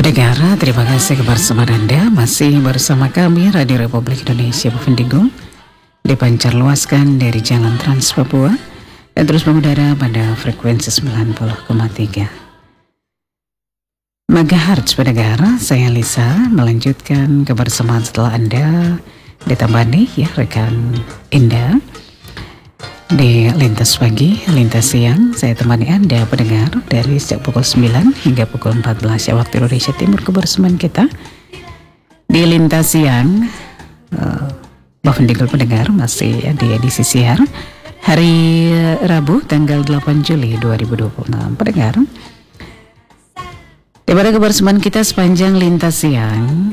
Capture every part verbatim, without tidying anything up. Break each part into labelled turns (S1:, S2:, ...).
S1: Pendengar, terima kasih kebersamaan Anda masih bersama kami Radio Republik Indonesia Bovendigul dipancar luaskan dari Jalan Trans Papua dan terus mengudara pada frekuensi sembilan puluh koma tiga megahertz. Pendengar, saya Lisa melanjutkan kebersamaan setelah Anda ditemani ya rekan Indah di Lintas Pagi, Lintas Siang. Saya temani Anda pendengar dari sejak pukul sembilan hingga pukul empat belas ya waktu Indonesia Timur. Kebersamaan kita di Lintas Siang uh, Bovendigul pendengar masih ya, di edisi siar hari Rabu tanggal delapan Juli dua ribu dua puluh enam. Pendengar, daripada kebersamaan kita sepanjang Lintas Siang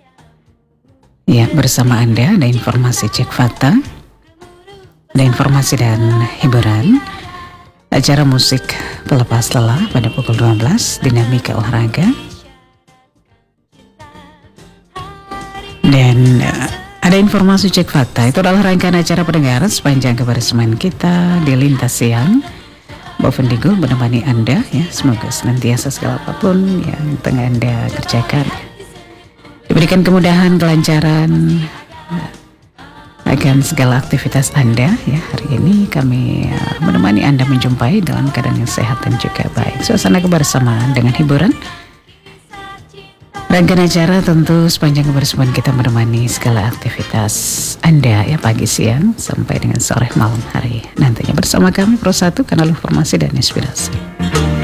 S1: ya bersama Anda ada informasi cek fakta, ada informasi dan hiburan, acara musik pelepas lelah pada pukul dua belas, dinamika olahraga, dan uh, ada informasi cek fakta. Itu adalah rangkaian acara pendengar sepanjang kebersamaan kita di Lintas Siang. Bovendigul menemani Anda ya, semoga senantiasa segala apapun yang tengah Anda kerjakan diberikan kemudahan, kelancaran akan segala aktivitas Anda ya. Hari ini kami uh, menemani Anda menjumpai dalam keadaan yang sehat dan juga baik. Suasana kebersamaan dengan hiburan, rangkaian acara tentu sepanjang kebersamaan kita menemani segala aktivitas Anda ya, pagi, siang sampai dengan sore malam hari nantinya bersama kami Pro satu Kanal Informasi dan Inspirasi.